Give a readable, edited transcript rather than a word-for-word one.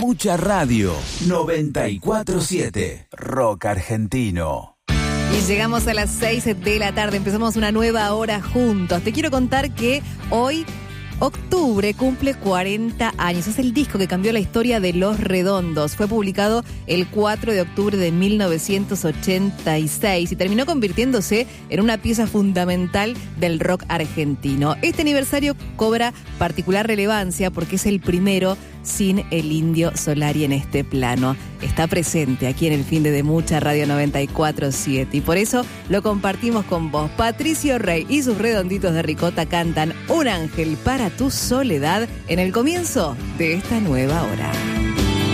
Mucha Radio 94.7 Rock Argentino. Y llegamos a las 6 de la tarde, empezamos una nueva hora juntos. Te quiero contar que hoy, octubre, cumple 40 años. Es el disco que cambió la historia de Los Redondos. Fue publicado el 4 de octubre de 1986 y terminó convirtiéndose en una pieza fundamental del rock argentino. Este aniversario cobra particular relevancia porque es el primero sin el Indio Solari en este plano. Está presente aquí en el fin de Mucha Radio 94.7 y por eso lo compartimos con vos. Patricio Rey y sus Redonditos de Ricota cantan Un ángel para tu soledad en el comienzo de esta nueva hora.